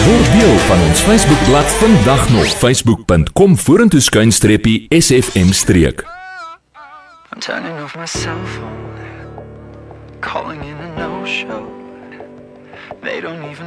Word deel van ons Facebookblad vandag nog. Facebook.com/SFM-streek. I'm turning off my cell phone, calling in a no-show. They don't even